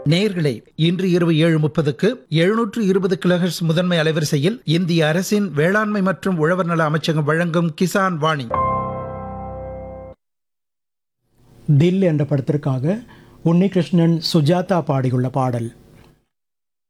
நேயர்களே, இன்று இரவு 7:30க்கு 720 கிலோஹெர்ட்ஸ் முதன்மை அலைவரிசையில் இந்திய அரசின் வேளாண்மை மற்றும் உழவர் நல அமைச்சகம் வழங்கும் கிசான் வாணி. தில் என்ற படத்திற்காக உன்னிகிருஷ்ணன் சுஜாதா பாடியுள்ள பாடல்.